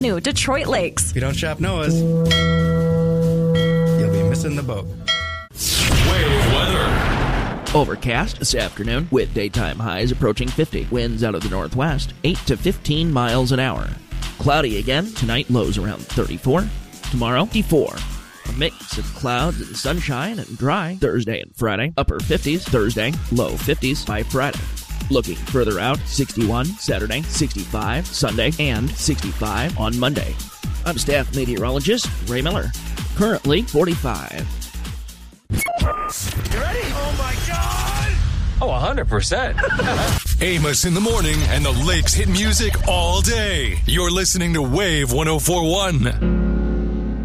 New Detroit Lakes. If you don't shop Noah's, you'll be missing the boat. Wave weather. Overcast this afternoon with daytime highs approaching 50. Winds out of the northwest, 8 to 15 miles an hour. Cloudy again. Tonight, lows around 34. Tomorrow, 54. A mix of clouds and sunshine and dry Thursday and Friday. Upper 50s Thursday, low 50s by Friday. Looking further out, 61 Saturday, 65 Sunday, and 65 on Monday. I'm staff meteorologist Ray Miller. Currently 45. You ready? Oh, my God! Oh, 100%. Amos in the morning and the Lakes hit music all day. You're listening to Wave 104.1.